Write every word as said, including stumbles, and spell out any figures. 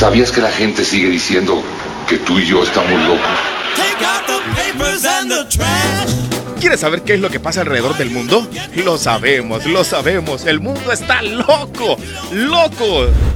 ¿Sabías que la gente sigue diciendo que tú y yo estamos locos? ¿Quieres saber qué es lo que pasa alrededor del mundo? Lo sabemos, lo sabemos. El mundo está loco, loco.